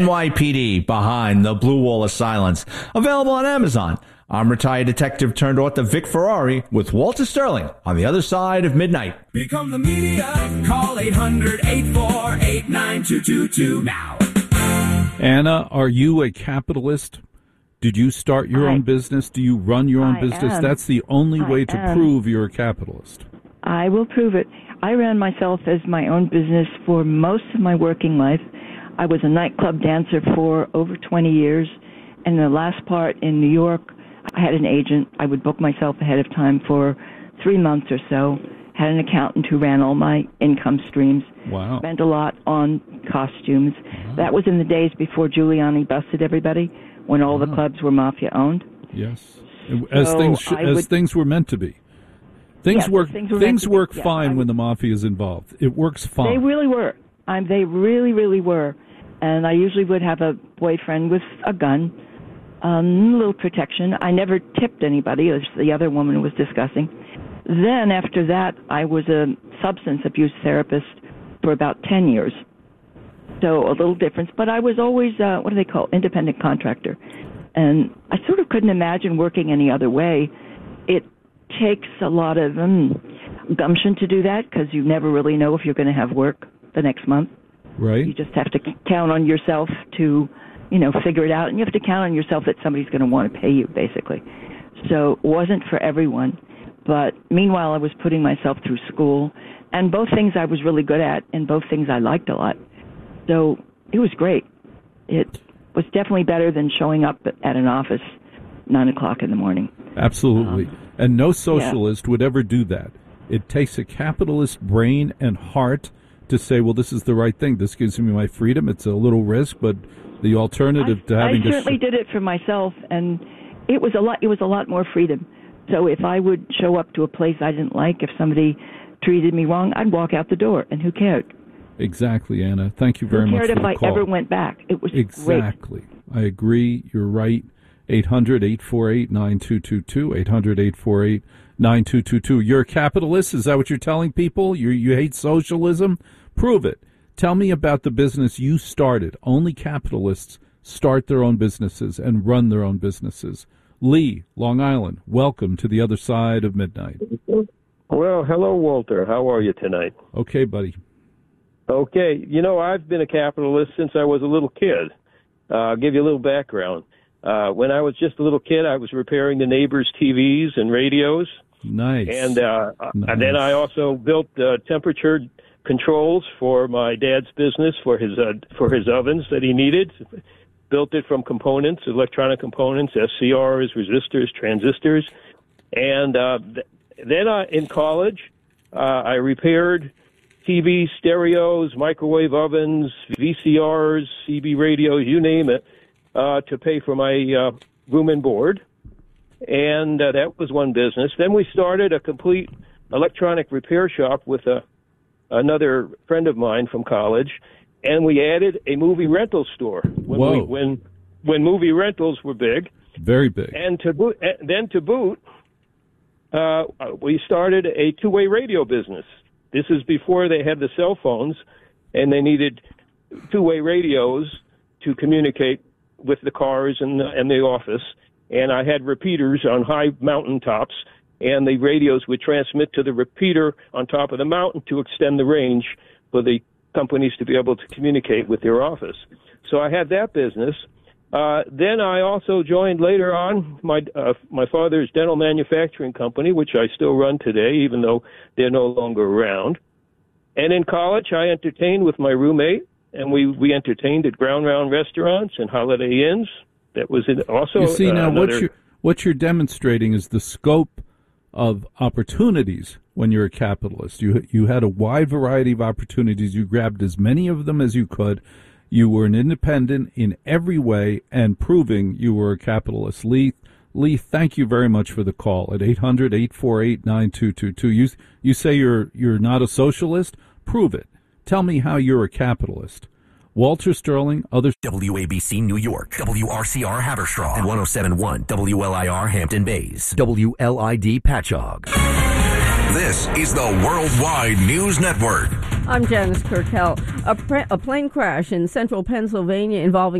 NYPD Behind the Blue Wall of Silence. Available on Amazon. I'm retired detective turned author Vic Ferrari with Walter Sterling on the other side of midnight. Become the media. Call 800-848-9222 now. Anna, are you a capitalist? Did you start your own business? Do you run your own business? That's the only way to prove you're a capitalist. I will prove it. I ran myself as my own business for most of my working life. I was a nightclub dancer for over 20 years. And the last part in New York, I had an agent. I would book myself ahead of time for 3 months or so. Had an accountant who ran all my income streams. Wow. Spent a lot on costumes. Wow. That was in the days before Giuliani busted everybody, when all the clubs were mafia-owned. Yes. As things were meant to be. Things work fine when the mafia is involved. It works fine. They really were. They really, really were. And I usually would have a boyfriend with a gun. A little protection. I never tipped anybody, as the other woman was discussing. Then after that, I was a substance abuse therapist for about 10 years. So a little difference. But I was always, what do they call, independent contractor. And I sort of couldn't imagine working any other way. It takes a lot of gumption to do that because you never really know if you're going to have work the next month. Right. You just have to count on yourself to figure it out, and you have to count on yourself that somebody's going to want to pay you, basically. So it wasn't for everyone. But meanwhile, I was putting myself through school, and both things I was really good at, and both things I liked a lot. So it was great. It was definitely better than showing up at an office 9 o'clock in the morning. Absolutely. And no socialist would ever do that. It takes a capitalist brain and heart to say, well, this is the right thing. This gives me my freedom. It's a little risk, but the alternative to having I certainly did it for myself, and it was a lot more freedom. So if I would show up to a place I didn't like, if somebody treated me wrong, I'd walk out the door, and who cared? Exactly, Anna. Thank you very much for the call. Who cared if I ever went back? It was exactly. Great. I agree. You're right. 800-848-9222. 800-848-9222. You're a capitalist? Is that what you're telling people? You hate socialism? Prove it. Tell me about the business you started. Only capitalists start their own businesses and run their own businesses. Lee, Long Island, welcome to the other side of midnight. Well, hello, Walter. How are you tonight? Okay, buddy. Okay. I've been a capitalist since I was a little kid. I'll give you a little background. When I was just a little kid, I was repairing the neighbors' TVs and radios. Nice. And then I also built temperature controls for my dad's business for his ovens that he needed. Built it from components, electronic components, SCRs, resistors, transistors. And then in college, I repaired TV, stereos, microwave ovens, VCRs, CB radios, you name it, to pay for my room and board. And that was one business. Then we started a complete electronic repair shop with another friend of mine from college, and we added a movie rental store when movie rentals were big. Very big. And to boot, we started a two-way radio business. This is before they had the cell phones, and they needed two-way radios to communicate with the cars and the office. And I had repeaters on high mountaintops, and the radios would transmit to the repeater on top of the mountain to extend the range for the companies to be able to communicate with their office. So I had that business. Then I also joined later on my father's dental manufacturing company, which I still run today, even though they're no longer around. And in college, I entertained with my roommate, and we entertained at Ground Round restaurants and Holiday Inns. That was also. You see, now what you're demonstrating is the scope of opportunities when you're a capitalist. You had a wide variety of opportunities. You grabbed as many of them as you could. You were an independent in every way and proving you were a capitalist. Lee, thank you very much for the call at 800-848-9222. You say you're not a socialist? Prove it. Tell me how you're a capitalist. Walter Sterling, others. WABC New York, WRCR Haverstraw, and 107.1 WLIR Hampton Bays, WLID Patchogue. This is the Worldwide News Network. I'm Janice Kirkell. A plane crash in central Pennsylvania involving